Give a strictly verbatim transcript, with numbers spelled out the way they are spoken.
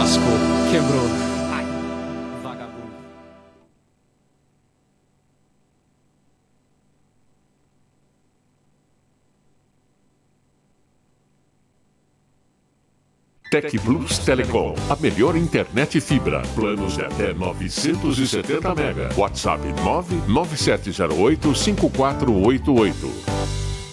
lascou, quebrou. Ai, vagabundo. Tec Plus Telecom, a melhor internet fibra. Planos de até novecentos e setenta mega. WhatsApp nove nove sete zero oito cinco quatro oito oito.